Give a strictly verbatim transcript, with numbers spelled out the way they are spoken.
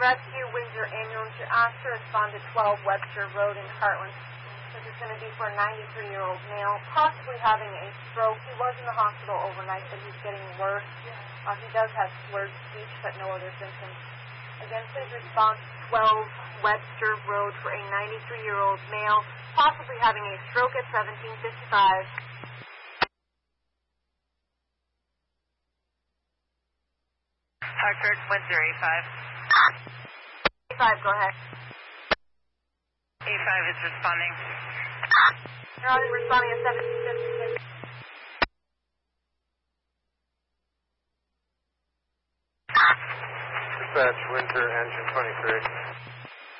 Rescue, Windsor Ambulance. You're asked to respond to twelve Webster Road in Heartland. This is going to be for a ninety-three-year-old male, possibly having a stroke. He was in the hospital overnight, but he's getting worse. Uh, he does have slurred speech, but no other symptoms. Again, please respond to twelve Webster Road for a ninety-three-year-old male, possibly having a stroke at seventeen fifty-five. Hartford, Windsor, A five. A five, go ahead. A five is responding. You're already responding at seventeen fifty-six. Dispatch, Windsor, engine twenty-three.